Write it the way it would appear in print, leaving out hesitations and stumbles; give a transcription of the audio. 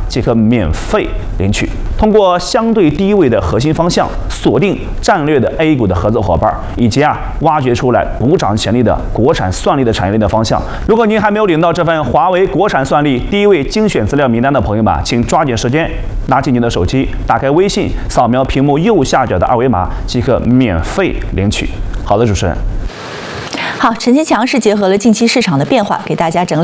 即可免费领取。通过相对低位的核心方向，锁定战略的 A 股的合作伙伴，以及挖掘出来补涨潜力的国产算力的产业链的方向。如果您还没有领到这份华为国产算力第一位精选资料名单的朋友们，请抓紧时间，拿起您的手机，打开微信，扫描屏幕右下角的二维码，即可免费领取。好的，主持人。 好，陈其强是结合了近期市场的变化，给大家整理